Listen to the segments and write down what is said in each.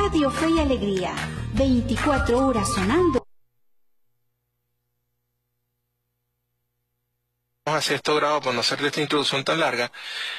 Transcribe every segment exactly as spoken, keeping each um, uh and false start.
Radio Fe y Alegría, veinticuatro horas sonando. A sexto grado, por no hacer de esta introducción tan larga,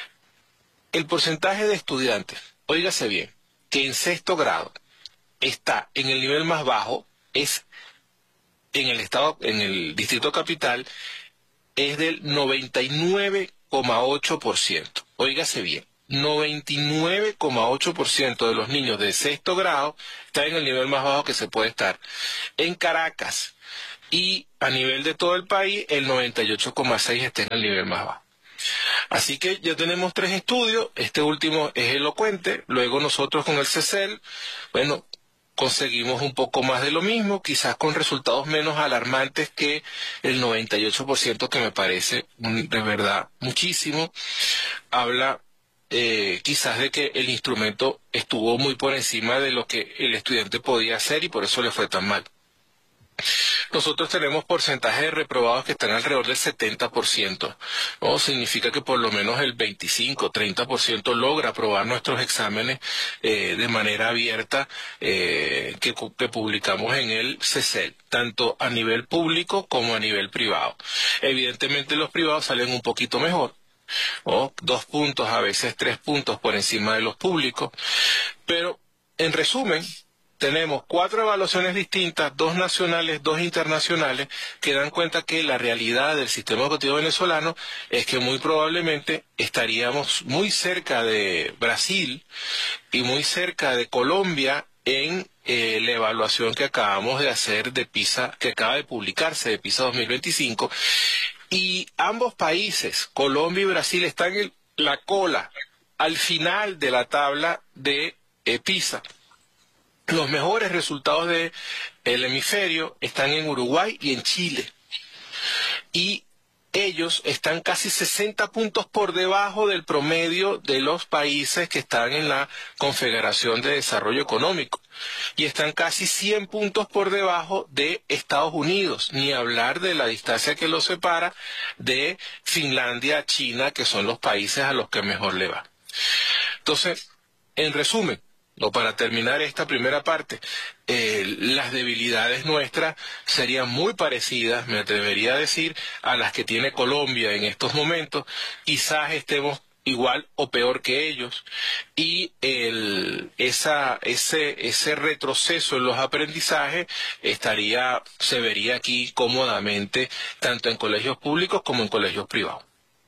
el porcentaje de estudiantes, óigase bien, que en sexto grado está en el nivel más bajo, es en el estado, en el distrito capital, es del noventa y nueve coma ocho por ciento. Óigase bien, noventa y nueve coma ocho por ciento de los niños de sexto grado están en el nivel más bajo que se puede estar. En Caracas y a nivel de todo el país, el noventa y ocho coma seis por ciento está en el nivel más bajo. Así que ya tenemos tres estudios, este último es elocuente, luego nosotros con el CECEL, bueno, conseguimos un poco más de lo mismo, quizás con resultados menos alarmantes que el noventa y ocho por ciento, que me parece de verdad muchísimo. Habla eh, quizás de que el instrumento estuvo muy por encima de lo que el estudiante podía hacer y por eso le fue tan mal. Nosotros tenemos porcentajes de reprobados que están alrededor del setenta por ciento, ¿no? Significa que por lo menos el veinticinco, treinta por ciento logra aprobar nuestros exámenes eh, de manera abierta eh, que, que publicamos en el CECEL, tanto a nivel público como a nivel privado. Evidentemente los privados salen un poquito mejor, ¿no? Dos puntos, a veces tres puntos por encima de los públicos, pero en resumen, tenemos cuatro evaluaciones distintas, dos nacionales, dos internacionales, que dan cuenta que la realidad del sistema educativo venezolano es que muy probablemente estaríamos muy cerca de Brasil y muy cerca de Colombia en eh, la evaluación que acabamos de hacer de PISA, que acaba de publicarse de PISA dos mil veinticinco, y ambos países, Colombia y Brasil, están en la cola, al final de la tabla de eh, PISA. Los mejores resultados del hemisferio están en Uruguay y en Chile. Y ellos están casi sesenta puntos por debajo del promedio de los países que están en la Confederación de Desarrollo Económico. Y están casi cien puntos por debajo de Estados Unidos, ni hablar de la distancia que los separa de Finlandia, China, que son los países a los que mejor le va. Entonces, en resumen, o para terminar esta primera parte, eh, las debilidades nuestras serían muy parecidas, me atrevería a decir, a las que tiene Colombia en estos momentos. Quizás estemos igual o peor que ellos, y el, esa, ese, ese retroceso en los aprendizajes estaría, se vería aquí cómodamente, tanto en colegios públicos como en colegios privados.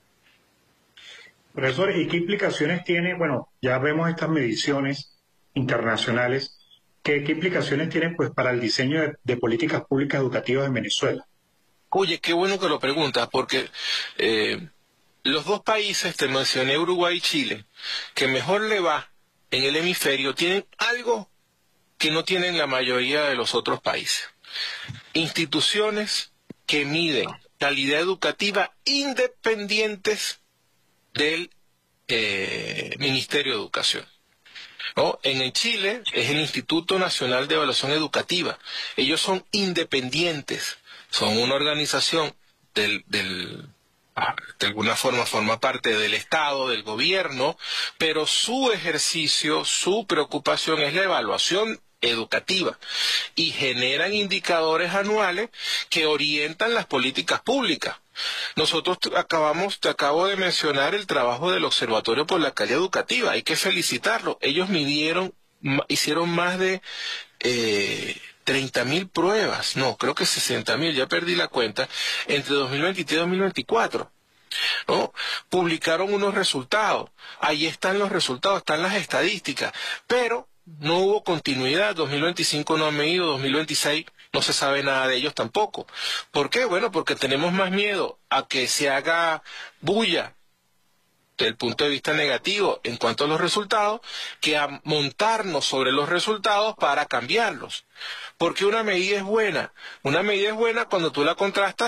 Profesor, ¿y qué implicaciones tiene? Bueno, ya vemos estas mediciones internacionales. ¿Qué, qué implicaciones tienen pues para el diseño de, de políticas públicas educativas en Venezuela? Oye, qué bueno que lo preguntas, porque eh, los dos países, te mencioné, Uruguay y Chile, que mejor le va en el hemisferio, tienen algo que no tienen la mayoría de los otros países. Instituciones que miden calidad educativa independientes del eh, Ministerio de Educación, ¿no? En el Chile es el Instituto Nacional de Evaluación Educativa. Ellos son independientes, son una organización del, del, de alguna forma forma parte del Estado, del gobierno, pero su ejercicio, su preocupación es la evaluación educativa y generan indicadores anuales que orientan las políticas públicas. Nosotros acabamos, te acabo de mencionar el trabajo del Observatorio por la Calidad Educativa, hay que felicitarlo. Ellos midieron, hicieron más de eh, treinta mil pruebas, no, creo que sesenta mil, ya perdí la cuenta, entre dos mil veintitrés y dos mil veinticuatro. ¿No? Publicaron unos resultados, ahí están los resultados, están las estadísticas, pero no hubo continuidad. Dos mil veinticinco no han medido, dos mil veintiséis no se sabe nada de ellos tampoco. ¿Por qué? Bueno, porque tenemos más miedo a que se haga bulla desde el punto de vista negativo en cuanto a los resultados, que a montarnos sobre los resultados para cambiarlos. Porque una medida es buena. Una medida es buena cuando tú la contrastas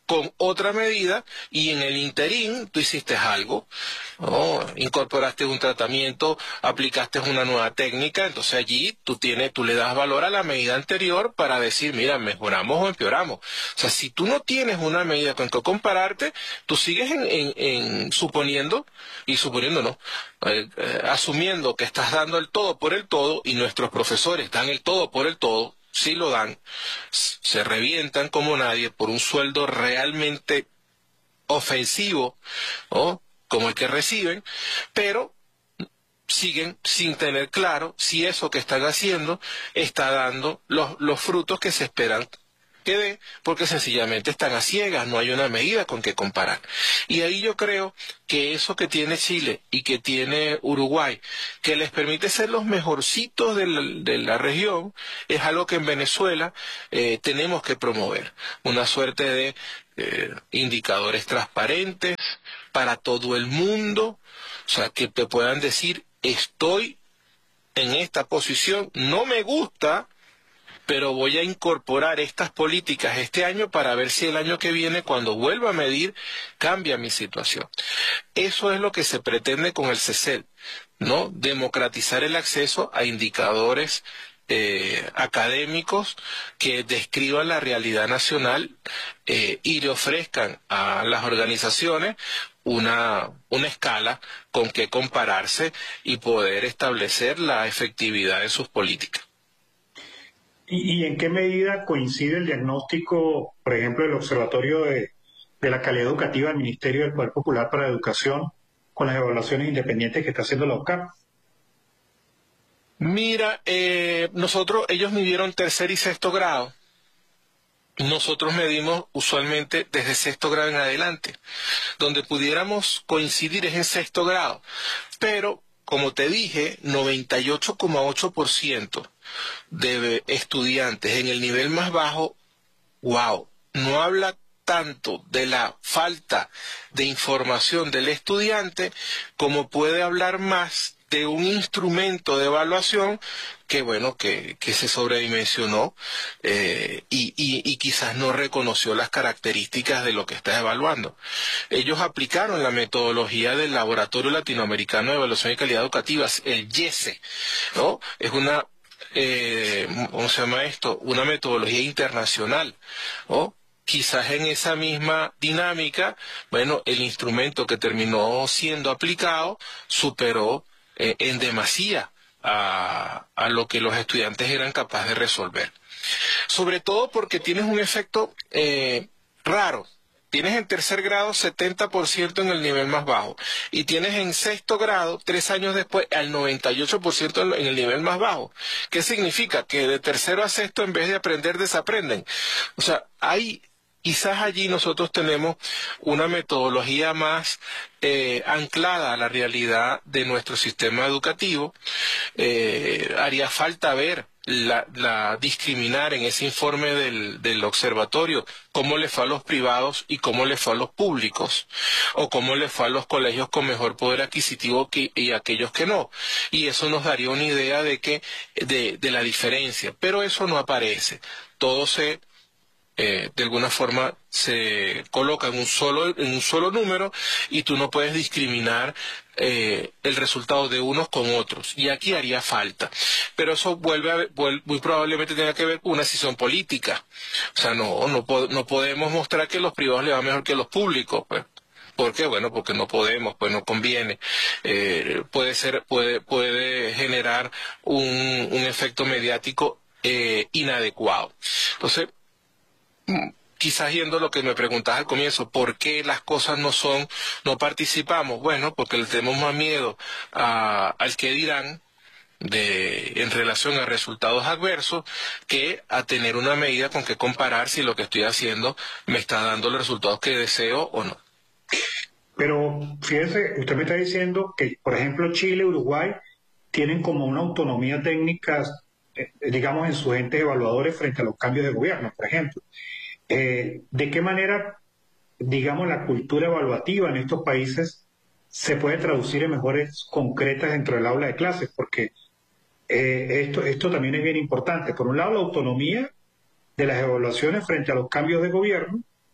con otra medida y en el interín tú hiciste algo, ¿no? Incorporaste un tratamiento, aplicaste una nueva técnica, entonces allí tú tienes, tú le das valor a la medida anterior para decir, mira, mejoramos o empeoramos. O sea, si tú no tienes una medida con que compararte, tú sigues en, en, en suponiendo, y suponiendo no, eh, eh, asumiendo que estás dando el todo por el todo, y nuestros profesores dan el todo por el todo, sí lo dan, se revientan como nadie por un sueldo realmente ofensivo, ¿no? Como el que reciben, pero siguen sin tener claro si eso que están haciendo está dando los, los frutos que se esperan que dé, porque sencillamente están a ciegas, no hay una medida con que comparar. Y ahí yo creo que eso que tiene Chile y que tiene Uruguay, que les permite ser los mejorcitos de la, de la región, es algo que en Venezuela eh, tenemos que promover. Una suerte de eh, indicadores transparentes para todo el mundo, o sea, que te puedan decir, estoy en esta posición, no me gusta, pero voy a incorporar estas políticas este año para ver si el año que viene, cuando vuelva a medir, cambia mi situación. Eso es lo que se pretende con el C E C E L, ¿no? Democratizar el acceso a indicadores eh, académicos que describan la realidad nacional eh, y le ofrezcan a las organizaciones una, una escala con que compararse y poder establecer la efectividad de sus políticas. ¿Y, y en qué medida coincide el diagnóstico, por ejemplo, del Observatorio de, de la Calidad Educativa del Ministerio del Poder Popular para la Educación con las evaluaciones independientes que está haciendo la O C A P? Mira, eh, nosotros, ellos midieron tercer y sexto grado. Nosotros medimos usualmente desde sexto grado en adelante. Donde pudiéramos coincidir es en sexto grado. Pero, como te dije, noventa y ocho coma ocho por ciento de estudiantes en el nivel más bajo, wow, no habla tanto de la falta de información del estudiante como puede hablar más de un instrumento de evaluación que, bueno, que, que se sobredimensionó eh, y, y, y quizás no reconoció las características de lo que está evaluando. Ellos aplicaron la metodología del Laboratorio Latinoamericano de Evaluación y Calidad Educativa, el YESE, ¿no? Es una Eh, ¿cómo se llama esto? Una metodología internacional, ¿no? Quizás en esa misma dinámica, bueno, el instrumento que terminó siendo aplicado superó eh, en demasía a, a lo que los estudiantes eran capaces de resolver. Sobre todo porque tienes un efecto eh, raro. Tienes en tercer grado setenta por ciento en el nivel más bajo y tienes en sexto grado, tres años después, al noventa y ocho por ciento en el nivel más bajo. ¿Qué significa? Que de tercero a sexto, en vez de aprender, desaprenden. O sea, hay, quizás allí nosotros tenemos una metodología más eh, anclada a la realidad de nuestro sistema educativo. Eh, haría falta ver La, la discriminar en ese informe del, del observatorio cómo le fue a los privados y cómo le fue a los públicos, o cómo le fue a los colegios con mejor poder adquisitivo que, y aquellos que no, y eso nos daría una idea de que de, de la diferencia, pero eso no aparece. Todo se Eh, de alguna forma se coloca en un solo en un solo número y tú no puedes discriminar eh, el resultado de unos con otros, y aquí haría falta, pero eso vuelve, a, vuelve muy probablemente tenga que ver con una decisión política. O sea, no no, no podemos mostrar que los privados le van mejor que los públicos, pues. ¿Por qué? Bueno, porque no podemos, pues no conviene. Eh, puede ser puede puede generar un, un efecto mediático eh, inadecuado. Entonces, quizás yendo a lo que me preguntabas al comienzo, ¿por qué las cosas no son, no participamos? Bueno, porque le tenemos más miedo a, al que dirán de, en relación a resultados adversos que a tener una medida con que comparar si lo que estoy haciendo me está dando los resultados que deseo o no. Pero fíjese, usted me está diciendo que, por ejemplo, Chile, Uruguay tienen como una autonomía técnica, eh, digamos, en sus entes evaluadores frente a los cambios de gobierno, por ejemplo. Eh, ¿de qué manera, digamos, la cultura evaluativa en estos países se puede traducir en mejores concretas dentro del aula de clases? Porque eh, esto, esto también es bien importante. Por un lado, la autonomía de las evaluaciones frente a los cambios de gobierno,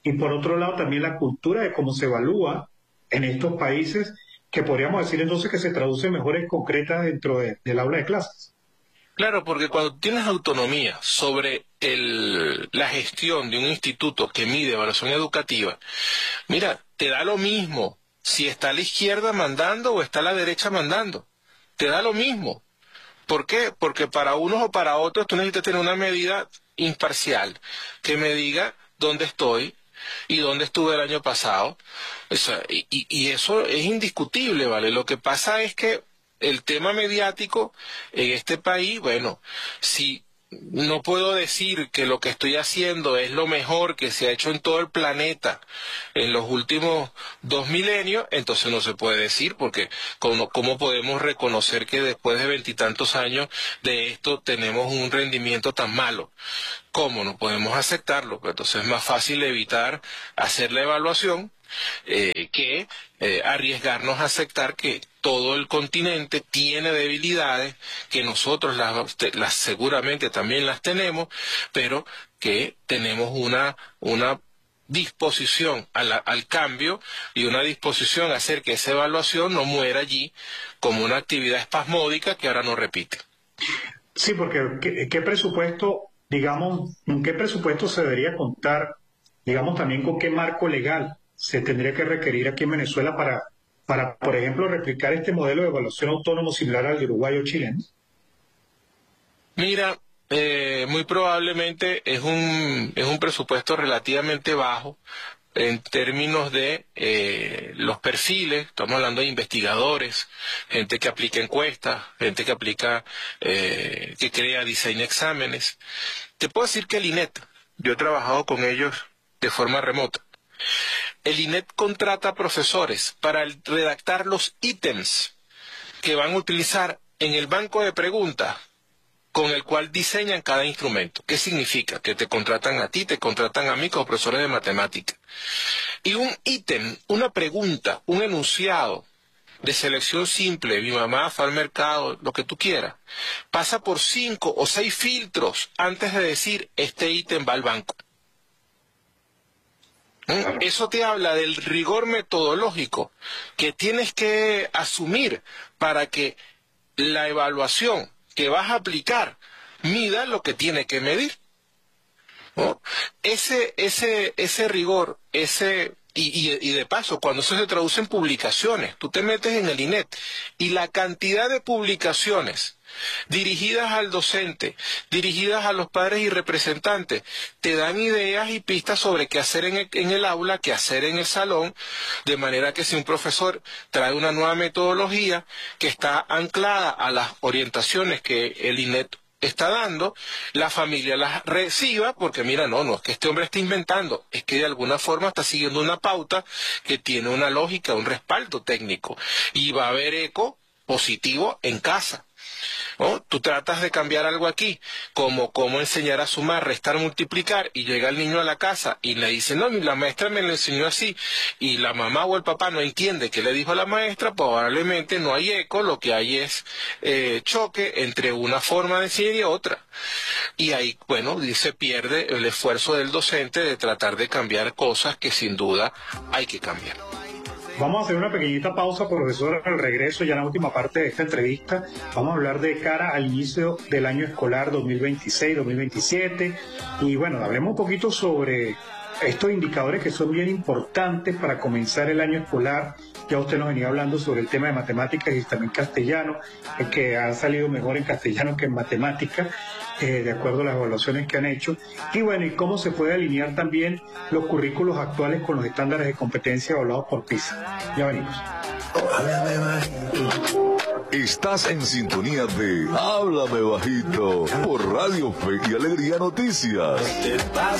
y por otro lado también la cultura de cómo se evalúa en estos países, que podríamos decir entonces que se traduce mejor en concretas dentro de, del aula de clases. Claro, porque cuando tienes autonomía sobre el, la gestión de un instituto que mide evaluación educativa, mira, te da lo mismo si está la izquierda mandando o está la derecha mandando. Te da lo mismo. ¿Por qué? Porque para unos o para otros tú necesitas tener una medida imparcial que me diga dónde estoy y dónde estuve el año pasado. O sea, y, y eso es indiscutible, ¿vale? Lo que pasa es que el tema mediático en este país, bueno, si no puedo decir que lo que estoy haciendo es lo mejor que se ha hecho en todo el planeta en los últimos dos milenios, entonces no se puede decir, porque ¿cómo, cómo podemos reconocer que después de veintitantos años de esto tenemos un rendimiento tan malo? ¿Cómo? No podemos aceptarlo. Entonces es más fácil evitar hacer la evaluación eh, que eh, arriesgarnos a aceptar que todo el continente tiene debilidades, que nosotros las, las seguramente también las tenemos, pero que tenemos una, una disposición a la, al cambio y una disposición a hacer que esa evaluación no muera allí como una actividad espasmódica que ahora no repite. Sí, porque ¿qué, qué presupuesto, digamos, en qué presupuesto se debería contar, digamos, también con qué marco legal se tendría que requerir aquí en Venezuela para, para por ejemplo, replicar este modelo de evaluación autónomo similar al de Uruguay o Chile? Mira, eh, muy probablemente es un, es un presupuesto relativamente bajo en términos de eh, los perfiles. Estamos hablando de investigadores, gente que aplica encuestas, gente que aplica, eh, que crea, diseña exámenes. Te puedo decir que el I N E T, yo he trabajado con ellos de forma remota. El I N E T contrata profesores para redactar los ítems que van a utilizar en el banco de preguntas con el cual diseñan cada instrumento. ¿Qué significa? Que te contratan a ti, te contratan a mí como profesores de matemática. Y un ítem, una pregunta, un enunciado de selección simple, mi mamá fue al mercado, lo que tú quieras, pasa por cinco o seis filtros antes de decir este ítem va al banco. ¿Mm? Eso te habla del rigor metodológico que tienes que asumir para que la evaluación que vas a aplicar mida lo que tiene que medir, ¿no? Ese, ese, ese rigor, ese y, y, y de paso, cuando eso se traduce en publicaciones, tú te metes en el I N E T y la cantidad de publicaciones dirigidas al docente, dirigidas a los padres y representantes, te dan ideas y pistas sobre qué hacer en el, en el aula, qué hacer en el salón, de manera que si un profesor trae una nueva metodología que está anclada a las orientaciones que el I N E T está dando, la familia las reciba, porque mira, no, no es que este hombre esté inventando, es que de alguna forma está siguiendo una pauta que tiene una lógica, un respaldo técnico, y va a haber eco positivo en casa. ¿No? Tú tratas de cambiar algo aquí, como cómo enseñar a sumar, restar, multiplicar, y llega el niño a la casa y le dice, no, la maestra me lo enseñó así, y la mamá o el papá no entiende qué le dijo la maestra, probablemente no hay eco, lo que hay es eh, choque entre una forma de enseñar y otra. Y ahí, bueno, se pierde el esfuerzo del docente de tratar de cambiar cosas que sin duda hay que cambiar. Vamos a hacer una pequeñita pausa, profesor. Al regreso, ya en la última parte de esta entrevista, vamos a hablar de cara al inicio del año escolar dos mil veintiséis dos mil veintisiete. Y bueno, hablemos un poquito sobre estos indicadores que son bien importantes para comenzar el año escolar. Ya usted nos venía hablando sobre el tema de matemáticas y también castellano, que han salido mejor en castellano que en matemáticas, eh, de acuerdo a las evaluaciones que han hecho. Y bueno, y cómo se puede alinear también los currículos actuales con los estándares de competencia evaluados por PISA. Ya venimos. Estás en sintonía de Háblame Bajito por Radio Fe y Alegría Noticias.